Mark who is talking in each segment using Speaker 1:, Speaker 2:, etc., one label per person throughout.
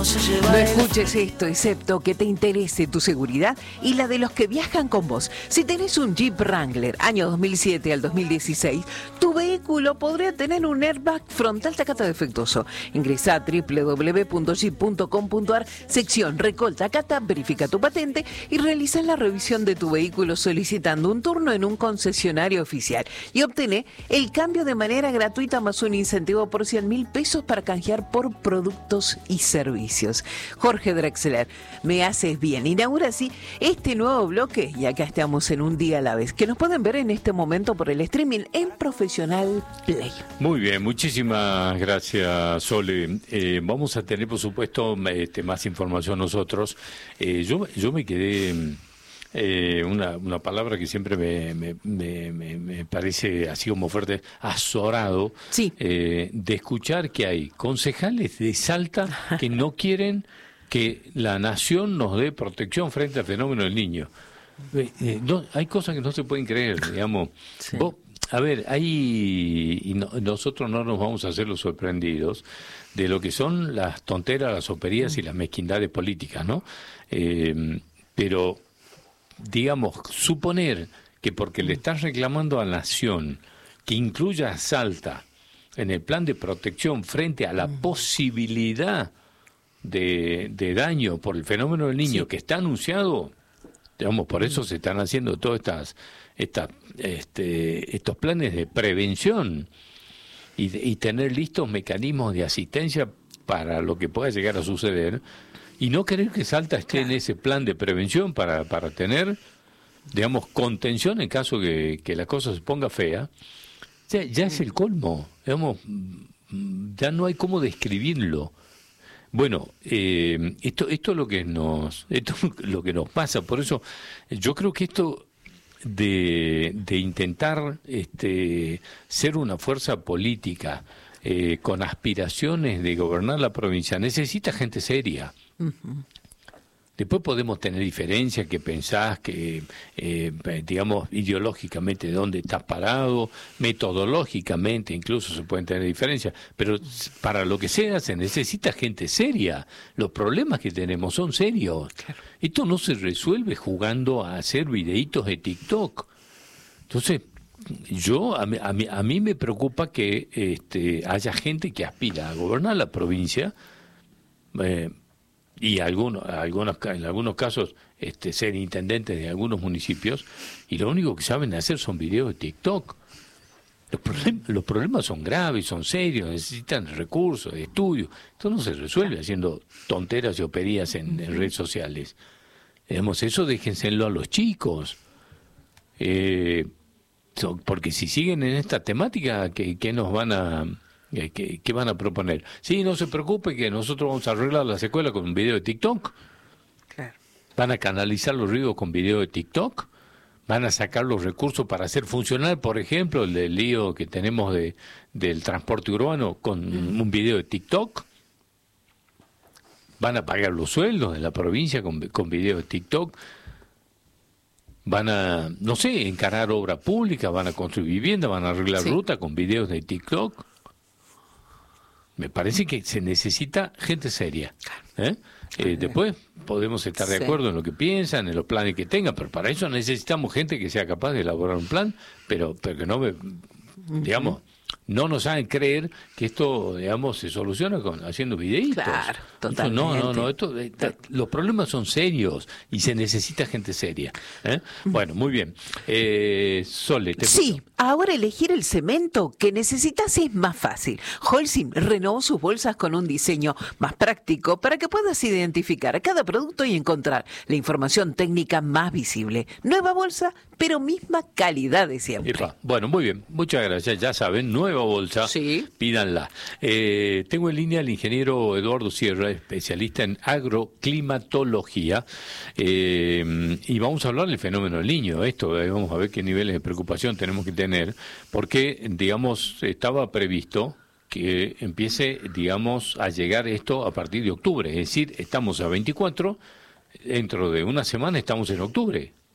Speaker 1: No escuches esto, excepto que te interese tu seguridad y la de los que viajan con vos. Si tenés un Jeep Wrangler, año 2007 al 2016, tu vehículo podría tener un airbag frontal Takata defectuoso. Ingresá a www.jeep.com.ar, sección Recall Takata, verifica tu patente y realiza la revisión de tu vehículo solicitando un turno en un concesionario oficial. Y obtené el cambio de manera gratuita más un incentivo por 100.000 pesos para canjear por productos y servicios. Jorge Drexler, me haces bien. Inaugura así este nuevo bloque y acá estamos en Un Día a la Vez, que nos pueden ver en este momento por el streaming en Profesional Play.
Speaker 2: Muy bien, muchísimas gracias, Sole. Vamos a tener, por supuesto, más información nosotros. Yo me quedé... una palabra que siempre me parece así como fuerte, azorado,
Speaker 1: sí.
Speaker 2: De escuchar que hay concejales de Salta que no quieren que la nación nos dé protección frente al fenómeno del niño. Hay cosas que no se pueden creer, digamos. Sí. A ver, nosotros no nos vamos a hacer los sorprendidos de lo que son las tonteras, las soperías y las mezquindades políticas, ¿no? Pero digamos, suponer que porque le estás reclamando a la nación que incluya a Salta en el plan de protección frente a la posibilidad de daño por el fenómeno del niño, sí, que está anunciado, digamos, por eso se están haciendo todos estos planes de prevención y tener listos mecanismos de asistencia para lo que pueda llegar a suceder. Y no querer que Salta esté en ese plan de prevención para tener, digamos, contención en caso que la cosa se ponga fea, ya es el colmo. Digamos, ya no hay cómo describirlo. Bueno, esto es lo que nos pasa. Por eso yo creo que esto de intentar ser una fuerza política con aspiraciones de gobernar la provincia necesita gente seria. Después podemos tener diferencias, que pensás que, digamos, ideológicamente de dónde estás parado, metodológicamente incluso se pueden tener diferencias, pero para lo que sea se necesita gente seria. Los problemas que tenemos son serios. Claro. Esto no se resuelve jugando a hacer videitos de TikTok. Entonces, a mí me preocupa que haya gente que aspira a gobernar la provincia, y en algunos casos ser intendentes de algunos municipios, y lo único que saben hacer son videos de TikTok. Los problemas son graves, son serios, necesitan recursos, estudios. Esto no se resuelve haciendo tonteras y operías en redes sociales. Digamos, eso déjenselo a los chicos. Porque si siguen en esta temática, ¿qué nos van a... ¿Qué van a proponer? Sí, no se preocupe que nosotros vamos a arreglar las escuelas con un video de TikTok. Claro. ¿Van a canalizar los ruidos con video de TikTok? ¿Van a sacar los recursos para hacer funcionar, por ejemplo, el del lío que tenemos del transporte urbano con un video de TikTok? ¿Van a pagar los sueldos de la provincia con video de TikTok? ¿Van a, no sé, encarar obra pública? ¿Van a construir vivienda? ¿Van a arreglar ruta con videos de TikTok? Me parece que se necesita gente seria. Después podemos estar de acuerdo en lo que piensan, en los planes que tengan, pero para eso necesitamos gente que sea capaz de elaborar un plan, pero que no, digamos, no nos hagan creer que esto, digamos, se soluciona haciendo videitos. Claro, totalmente. Los problemas son serios y se necesita gente seria. Bueno, muy bien. Sole,
Speaker 1: sí, ahora elegir el cemento que necesitas es más fácil. Holcim renovó sus bolsas con un diseño más práctico para que puedas identificar cada producto y encontrar la información técnica más visible. Nueva bolsa, pero misma calidad de siempre.
Speaker 2: Bueno, muy bien. Muchas gracias. Ya saben, nueva bolsa, sí, pídanla. Tengo en línea al ingeniero Eduardo Sierra, especialista en agroclimatología, y vamos a hablar del fenómeno del niño. Vamos a ver qué niveles de preocupación tenemos que tener, porque, digamos, estaba previsto que empiece, digamos, a llegar esto a partir de octubre. Es decir, estamos a 24, dentro de una semana estamos en octubre.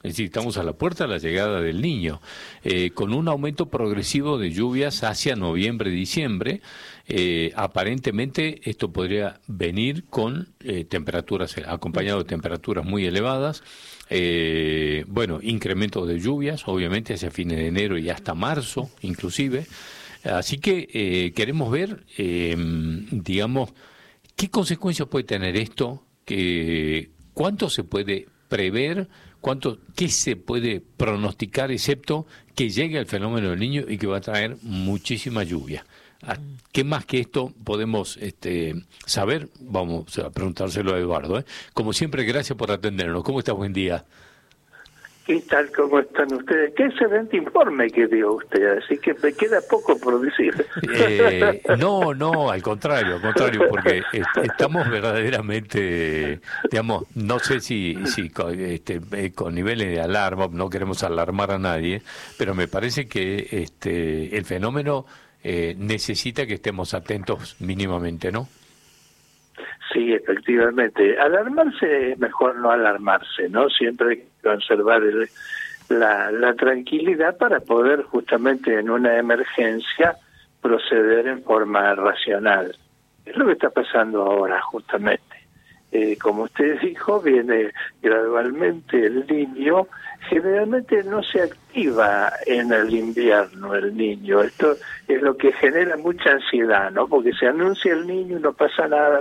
Speaker 2: Es decir, estamos a la puerta de la llegada del Niño, con un aumento progresivo de lluvias hacia noviembre, diciembre. Aparentemente esto podría venir con temperaturas, acompañado de temperaturas muy elevadas. Bueno, incrementos de lluvias, obviamente, hacia fines de enero y hasta marzo, inclusive. Así que queremos ver, digamos, qué consecuencias puede tener esto, cuánto se puede prever, qué se puede pronosticar, excepto que llegue el fenómeno del Niño y que va a traer muchísima lluvia. ¿Qué más que esto podemos saber? Vamos a preguntárselo a Eduardo. Como siempre, gracias por atendernos. ¿Cómo está? Buen día.
Speaker 3: ¿Qué tal? ¿Cómo están ustedes? Qué excelente informe que dio usted, así que me queda poco por decir.
Speaker 2: No, al contrario, porque estamos verdaderamente, digamos, no sé si con niveles de alarma, no queremos alarmar a nadie, pero me parece que el fenómeno necesita que estemos atentos mínimamente, ¿no?
Speaker 3: Sí, efectivamente. Alarmarse es mejor no alarmarse, ¿no? Siempre hay que conservar la tranquilidad para poder justamente en una emergencia proceder en forma racional. Es lo que está pasando ahora justamente. Como usted dijo, viene gradualmente el Niño. Generalmente no se activa en el invierno el Niño. Esto es lo que genera mucha ansiedad, ¿no? Porque se anuncia el Niño y no pasa nada,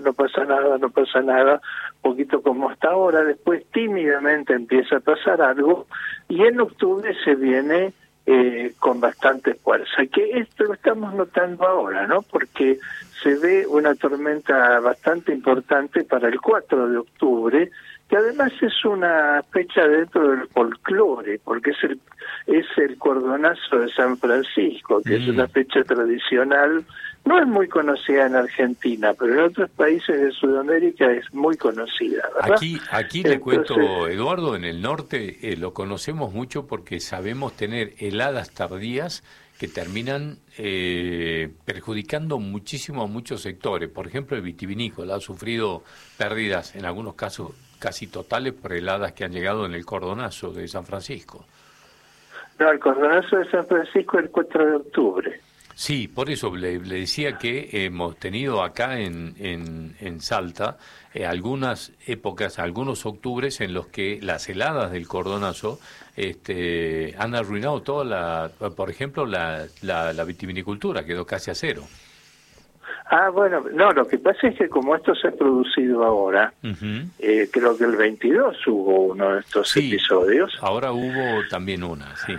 Speaker 3: poquito como hasta ahora. Después tímidamente empieza a pasar algo y en octubre se viene con bastante fuerza. Que esto lo estamos notando ahora, ¿no? Porque se ve una tormenta bastante importante para el 4 de octubre, que además es una fecha dentro del folclore, porque es el cordonazo de San Francisco, que es una fecha tradicional, no es muy conocida en Argentina, pero en otros países de Sudamérica es muy conocida, ¿verdad?
Speaker 2: Aquí le cuento, Eduardo, en el norte lo conocemos mucho porque sabemos tener heladas tardías que terminan perjudicando muchísimo a muchos sectores. Por ejemplo, el vitivinícola ha sufrido pérdidas, en algunos casos casi totales, por heladas que han llegado en el cordonazo de San Francisco.
Speaker 3: No, el cordonazo de San Francisco es el 4 de octubre.
Speaker 2: Sí, por eso le decía que hemos tenido acá en Salta algunas épocas, algunos octubres en los que las heladas del cordonazo han arruinado toda por ejemplo, la vitivinicultura, quedó casi a cero.
Speaker 3: Ah, bueno, no, lo que pasa es que como esto se ha producido ahora, creo que el 22 hubo uno de estos episodios.
Speaker 2: Ahora hubo también una, sí.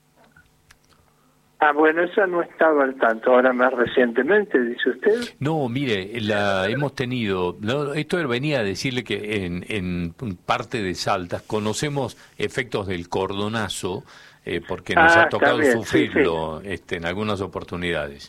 Speaker 3: Ah, bueno, esa no estaba al tanto, ahora más recientemente, dice usted.
Speaker 2: No, mire, hemos tenido, esto venía a decirle que en parte de Salta conocemos efectos del cordonazo, porque nos ha tocado sufrirlo en algunas oportunidades.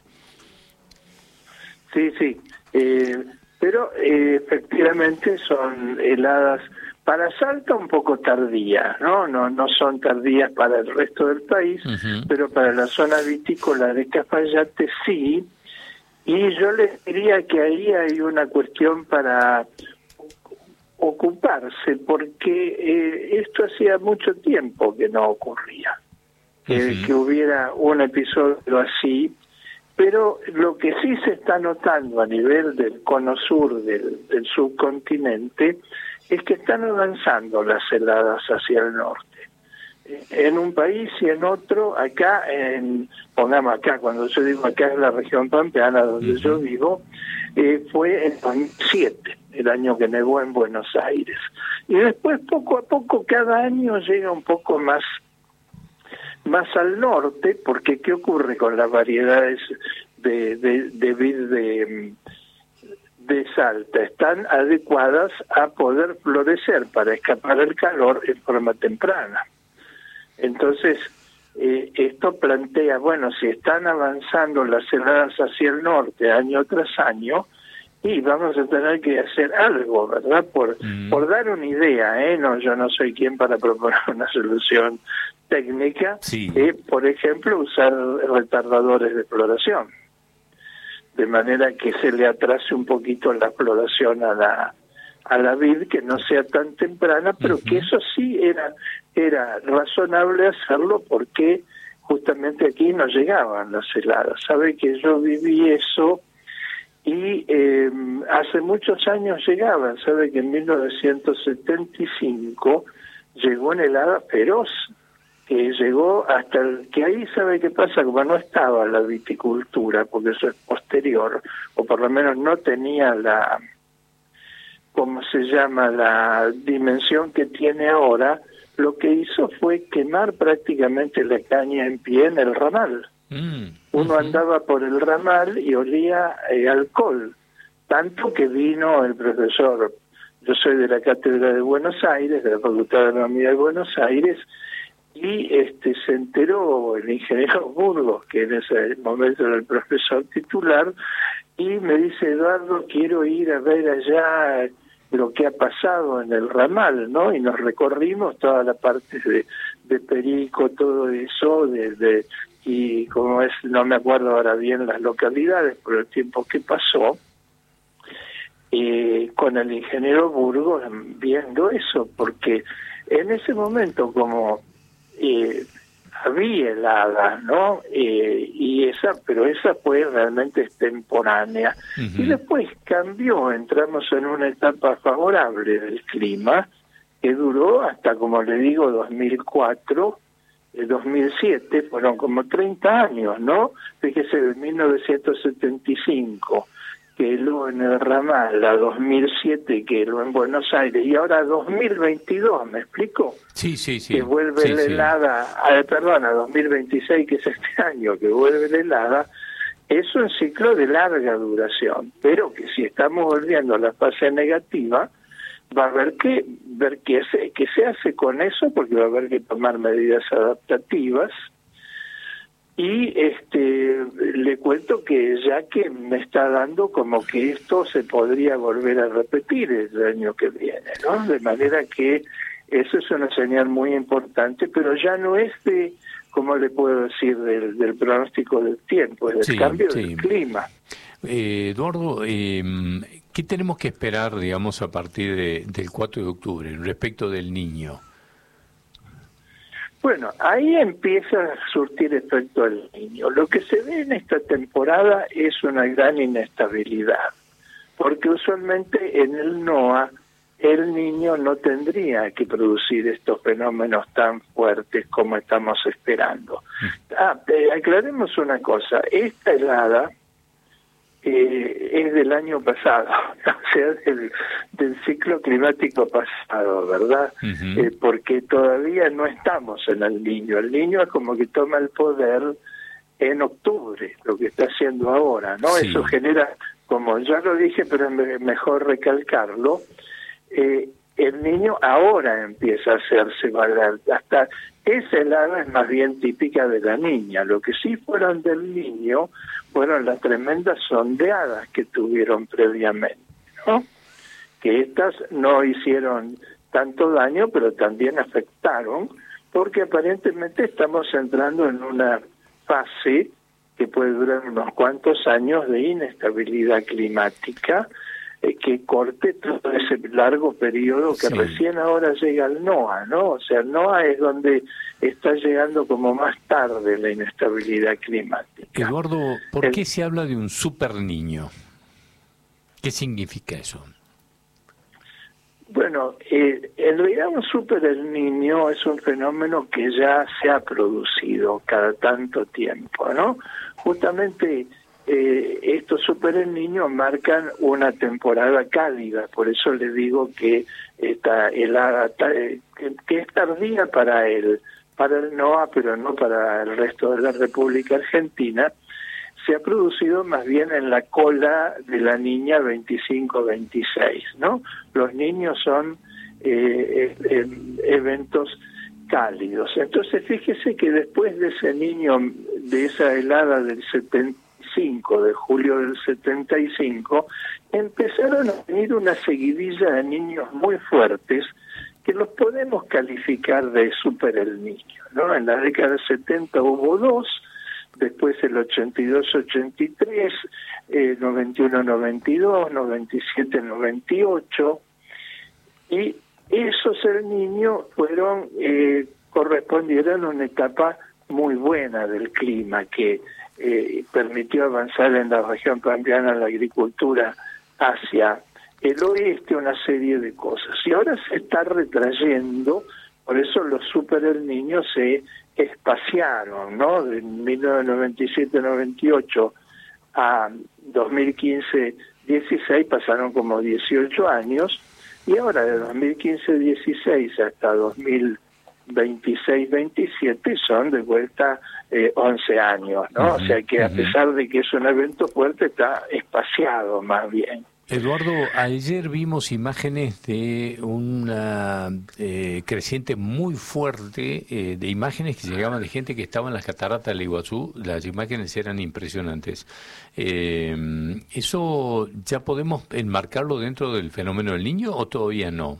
Speaker 3: Sí, pero efectivamente son heladas para Salta un poco tardías, no son tardías para el resto del país, pero para la zona vitícola de Cafayate sí, y yo les diría que ahí hay una cuestión para ocuparse, porque esto hacía mucho tiempo que no ocurría, que hubiera un episodio así. Pero lo que sí se está notando a nivel del cono sur del subcontinente es que están avanzando las heladas hacia el norte. En un país y en otro, acá, pongamos acá, cuando yo digo acá es la región pampeana donde yo vivo, fue en 2007, el año que nevó en Buenos Aires. Y después, poco a poco, cada año llega un poco más al norte, porque ¿qué ocurre con las variedades de vid de Salta? Están adecuadas a poder florecer para escapar el calor en forma temprana. Entonces, esto plantea, bueno, si están avanzando las heladas hacia el norte año tras año, y vamos a tener que hacer algo, ¿verdad? Por dar una idea, no, yo no soy quien para proponer una solución técnica, por ejemplo, usar retardadores de floración, de manera que se le atrase un poquito la floración a a la vid que no sea tan temprana, pero que eso sí era razonable hacerlo porque justamente aquí no llegaban las heladas. Sabe que yo viví eso y hace muchos años llegaban. Sabe que en 1975 llegó una helada feroz, que llegó hasta que ahí, ¿sabe qué pasa? Como no estaba la viticultura, porque eso es posterior, o por lo menos no tenía la, ¿cómo se llama?, la dimensión que tiene ahora, lo que hizo fue quemar prácticamente la caña en pie en el ramal. Uno andaba por el ramal y olía alcohol, tanto que vino el profesor, yo soy de la Cátedra de Buenos Aires, de la Facultad de Agronomía de Buenos Aires, y se enteró el ingeniero Burgos, que en ese momento era el profesor titular, y me dice: Eduardo, quiero ir a ver allá lo que ha pasado en el ramal, ¿no? Y nos recorrimos toda la parte de Perico, todo eso, y como es, no me acuerdo ahora bien las localidades por el tiempo que pasó, con el ingeniero Burgos viendo eso, porque en ese momento como había heladas, ¿no? Pero esa fue realmente extemporánea. Y después cambió, entramos en una etapa favorable del clima, que duró hasta, como le digo, 2004, 2007, fueron como 30 años, ¿no? Fíjese, de 1975, que heló en el ramal, a 2007 que heló en Buenos Aires, y ahora 2022, ¿me explico?
Speaker 2: Sí.
Speaker 3: Que vuelve la helada, a 2026, que es este año, que vuelve la helada. Es un ciclo de larga duración, pero que si estamos volviendo a la fase negativa, va a haber que ver qué se hace con eso, porque va a haber que tomar medidas adaptativas. Y le cuento que ya que me está dando como que esto se podría volver a repetir el año que viene, ¿no? De manera que eso es una señal muy importante, pero ya no es de, ¿cómo le puedo decir?, del pronóstico del tiempo, es del cambio del clima.
Speaker 2: Eduardo, ¿qué tenemos que esperar, digamos, a partir del 4 de octubre respecto del Niño?
Speaker 3: Bueno, ahí empieza a surtir efecto el Niño. Lo que se ve en esta temporada es una gran inestabilidad, porque usualmente en el NOA el Niño no tendría que producir estos fenómenos tan fuertes como estamos esperando. Aclaremos una cosa, esta helada es del año pasado, o sea, del ciclo climático pasado, ¿verdad? Porque todavía no estamos en el Niño. El Niño es como que toma el poder en octubre, lo que está haciendo ahora, ¿no? Sí. Eso genera, como ya lo dije, pero es mejor recalcarlo, el Niño ahora empieza a hacerse valer. Hasta esa helada es más bien típica de la Niña. Lo que sí fueron del Niño fueron las tremendas ondeadas que tuvieron previamente, ¿no? Que estas no hicieron tanto daño, pero también afectaron, porque aparentemente estamos entrando en una fase que puede durar unos cuantos años de inestabilidad climática, que corte todo ese largo periodo que recién ahora llega al NOA, ¿no? O sea, el NOA es donde está llegando como más tarde la inestabilidad climática.
Speaker 2: Eduardo, ¿por qué se habla de un super niño? ¿Qué significa eso?
Speaker 3: Bueno, en realidad un super el niño es un fenómeno que ya se ha producido cada tanto tiempo, ¿no? Justamente estos super el niño marcan una temporada cálida, por eso les digo que esta helada que es tardía para el NOA, pero no para el resto de la República Argentina, se ha producido más bien en la cola de la Niña 25-26, ¿no? Los niños son eventos cálidos. Entonces, fíjese que después de ese niño, de esa helada del 75, de julio del 75, empezaron a venir una seguidilla de niños muy fuertes que los podemos calificar de super el niño, ¿no? En la década del 70 hubo dos, después el 82-83, 91-92, 97-98, Y esos El Niño correspondieron a una etapa muy buena del clima que permitió avanzar en la región pampeana la agricultura hacia el oeste, una serie de cosas. Y ahora se está retrayendo, por eso los super El Niño se espaciaron, ¿no? De 1997-98 a 2015-16 pasaron como 18 años, y ahora de 2015-16 hasta 2026-27 son de vuelta 11 años, ¿no? O sea que a pesar de que es un evento fuerte, está espaciado más bien.
Speaker 2: Eduardo, ayer vimos imágenes de una creciente muy fuerte de imágenes que llegaban de gente que estaba en las cataratas del Iguazú. Las imágenes eran impresionantes. ¿Eso ya podemos enmarcarlo dentro del fenómeno del Niño o todavía no?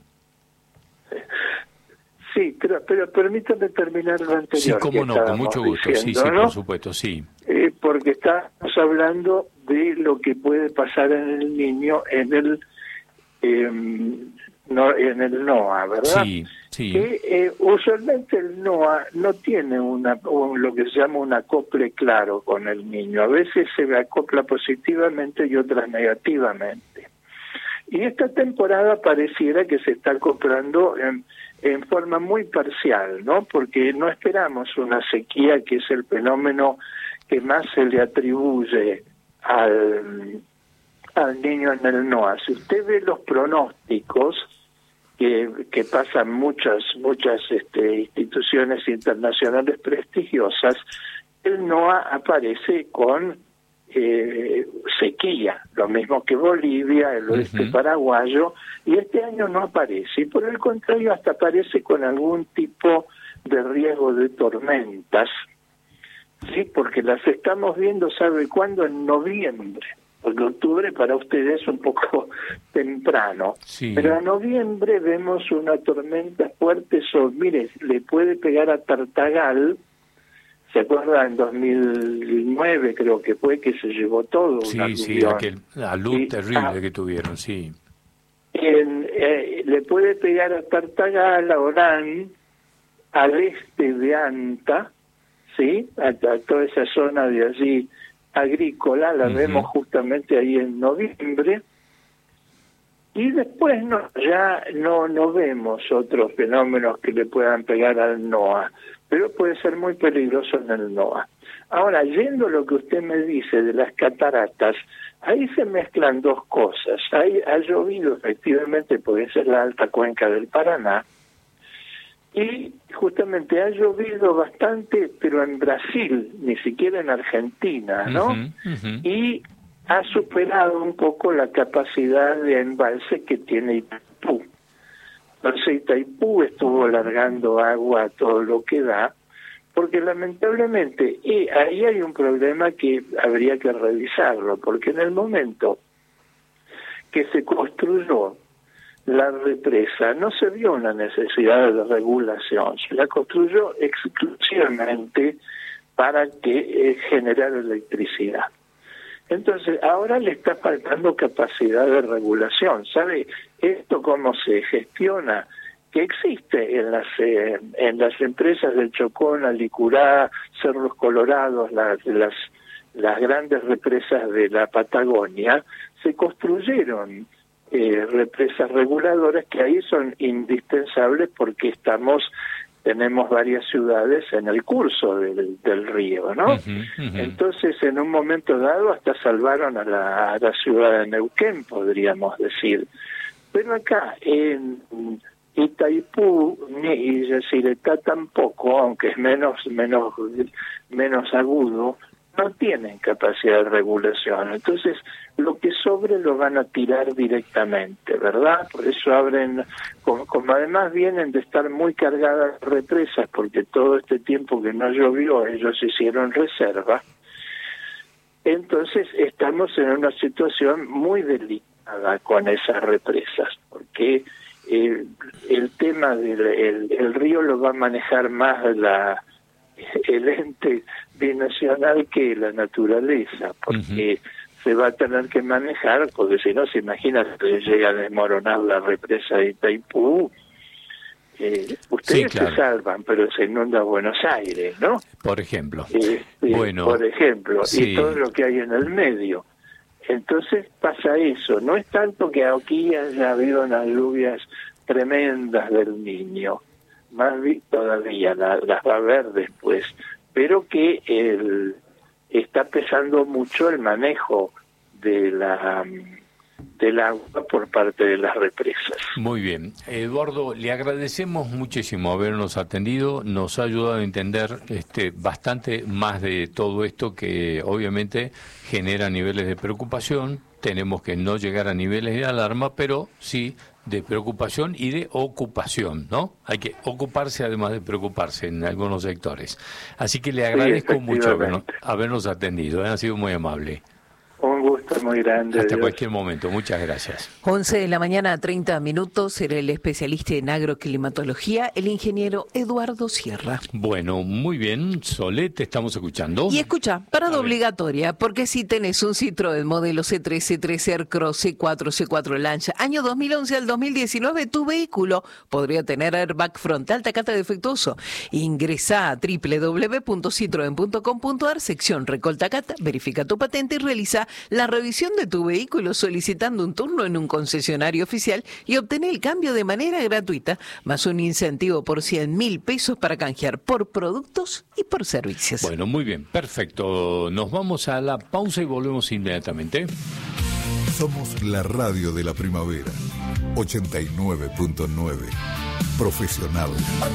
Speaker 3: Sí, pero permítame terminar lo anterior.
Speaker 2: Sí, cómo no, con mucho gusto.
Speaker 3: Diciendo,
Speaker 2: sí,
Speaker 3: ¿no?
Speaker 2: Por supuesto, sí.
Speaker 3: Porque estamos hablando de lo que puede pasar en el Niño en el NOAA, ¿verdad?
Speaker 2: Sí.
Speaker 3: Que usualmente el NOAA no tiene lo que se llama un acople claro con el Niño. A veces se acopla positivamente y otras negativamente. Y esta temporada pareciera que se está acoplando en forma muy parcial, ¿no? Porque no esperamos una sequía, que es el fenómeno que más se le atribuye al Niño en el NOAA. Si usted ve los pronósticos que pasan muchas instituciones internacionales prestigiosas, el NOAA aparece con sequía, lo mismo que Bolivia, el oeste paraguayo, y este año no aparece, y por el contrario hasta aparece con algún tipo de riesgo de tormentas, sí, porque las estamos viendo, ¿sabe cuándo? En noviembre, porque octubre para ustedes es un poco temprano,
Speaker 2: sí.
Speaker 3: Pero en noviembre vemos una tormenta fuerte, mire, le puede pegar a Tartagal. ¿Se acuerda? En 2009 creo que fue que se llevó todo.
Speaker 2: Sí, aquel luz terrible que tuvieron, sí.
Speaker 3: Le puede pegar a Tartagal, a Orán, al este de Anta, ¿sí? A toda esa zona de allí agrícola, la vemos justamente ahí en noviembre. Y después ya no vemos otros fenómenos que le puedan pegar al NOAA, pero puede ser muy peligroso en el NOAA. Ahora, yendo a lo que usted me dice de las cataratas, ahí se mezclan dos cosas. Ahí ha llovido efectivamente, porque esa es la alta cuenca del Paraná, y justamente ha llovido bastante, pero en Brasil, ni siquiera en Argentina, ¿no? Y ha superado un poco la capacidad de embalse que tiene Itaipú. Entonces Itaipú estuvo largando agua a todo lo que da, porque lamentablemente ahí hay un problema que habría que revisarlo, porque en el momento que se construyó la represa no se vio una necesidad de regulación, se la construyó exclusivamente para que generar electricidad. Entonces, ahora le está faltando capacidad de regulación. ¿Sabe esto cómo se gestiona? Que existe en las empresas del Chocón, Alicurá, Cerros Colorados, las grandes represas de la Patagonia, se construyeron represas reguladoras que ahí son indispensables porque tenemos varias ciudades en el curso del río, ¿no? Entonces, en un momento dado, hasta salvaron a la ciudad de Neuquén, podríamos decir. Pero acá, en Itaipú, y Yacyretá tampoco, aunque es menos agudo, no tienen capacidad de regulación. Entonces, lo que sobre lo van a tirar directamente, ¿verdad? Por eso abren, como además vienen de estar muy cargadas represas, porque todo este tiempo que no llovió, ellos hicieron reserva. Entonces, estamos en una situación muy delicada con esas represas, porque el tema del río lo va a manejar más el ente binacional que la naturaleza, porque se va a tener que manejar, porque si no, se imagina que llega a desmoronar la represa de Itaipú. Ustedes
Speaker 2: sí, claro,
Speaker 3: se salvan, pero se inunda Buenos Aires, ¿no?
Speaker 2: Por ejemplo.
Speaker 3: Bueno, por ejemplo,
Speaker 2: sí,
Speaker 3: y todo lo que hay en el medio. Entonces pasa eso. No es tanto que aquí haya habido unas lluvias tremendas del Niño, más bien todavía las va a haber después, pero que está pesando mucho el manejo del agua por parte de las represas.
Speaker 2: Muy bien. Eduardo, le agradecemos muchísimo habernos atendido, nos ha ayudado a entender bastante más de todo esto que obviamente genera niveles de preocupación. Tenemos que no llegar a niveles de alarma, pero sí de preocupación y de ocupación, ¿no? Hay que ocuparse además de preocuparse en algunos sectores. Así que le agradezco mucho habernos atendido, ha sido muy amable.
Speaker 3: Un gusto muy grande.
Speaker 2: Hasta cualquier momento, muchas gracias.
Speaker 1: 11 de la mañana, 30 minutos, será el especialista en agroclimatología, el ingeniero Eduardo Sierra.
Speaker 2: Bueno, muy bien, Solé, te estamos escuchando.
Speaker 1: Y escucha, parada obligatoria, porque si tenés un Citroën modelo C3, C3 Aircross, C4, C4 Lancia, año 2011 al 2019, tu vehículo podría tener airbag frontal tacata defectuoso. Ingresá a www.citroen.com.ar, sección Recoltacata, verifica tu patente y realiza la revisión de tu vehículo solicitando un turno en un concesionario oficial y obtener el cambio de manera gratuita, más un incentivo por 100.000 pesos para canjear por productos y por servicios.
Speaker 2: Bueno, muy bien, perfecto. Nos vamos a la pausa y volvemos inmediatamente.
Speaker 4: Somos la radio de la primavera, 89.9. Profesional.